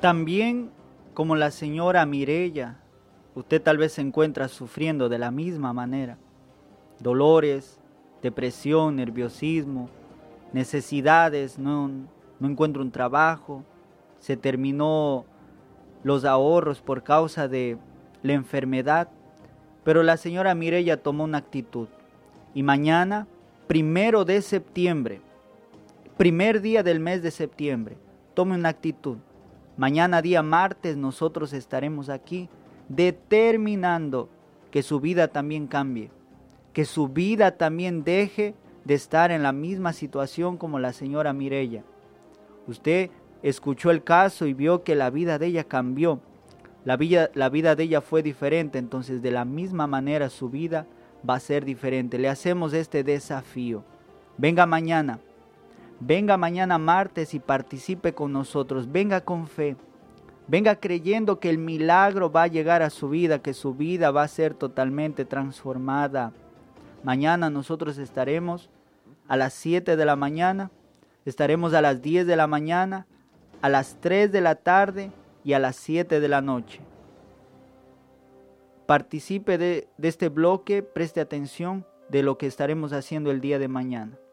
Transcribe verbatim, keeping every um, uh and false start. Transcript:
También, como la señora Mireya, usted tal vez se encuentra sufriendo de la misma manera. Dolores, depresión, nerviosismo, necesidades, no, no encuentro un trabajo, se terminó los ahorros por causa de la enfermedad. Pero la señora Mireya tomó una actitud. Y mañana, primero de septiembre, primer día del mes de septiembre, tome una actitud. Mañana día martes nosotros estaremos aquí determinando que su vida también cambie, que su vida también deje de estar en la misma situación como la señora Mireya. Usted escuchó el caso y vio que la vida de ella cambió, la vida, la vida de ella fue diferente, entonces de la misma manera su vida va a ser diferente. Le hacemos este desafío. Venga mañana. Venga mañana martes y participe con nosotros. Venga con fe. Venga creyendo que el milagro va a llegar a su vida, que su vida va a ser totalmente transformada. Mañana nosotros estaremos a las siete de la mañana, estaremos a las diez de la mañana, a las tres de la tarde y a las siete de la noche. Participe de, de este bloque, preste atención de lo que estaremos haciendo el día de mañana.